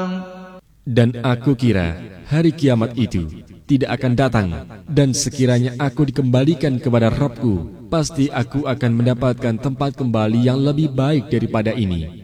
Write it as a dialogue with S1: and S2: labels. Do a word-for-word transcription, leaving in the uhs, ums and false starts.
S1: Dan aku kira hari kiamat itu tidak akan datang, dan sekiranya aku dikembalikan kepada Rabbku, pasti aku akan mendapatkan tempat kembali yang lebih baik daripada ini.